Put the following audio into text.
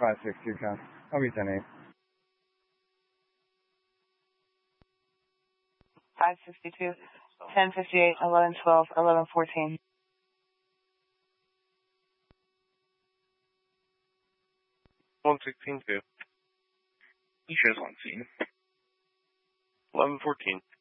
562 count. I'll be 10-8. 562, 1058, 1112, 1114. 116-2. Issues on scene. 1114.